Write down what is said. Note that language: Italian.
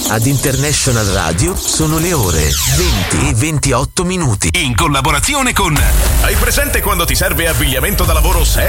Ad International Radio sono le ore 20 e 28 minuti. In collaborazione con... Hai presente quando ti serve abbigliamento da lavoro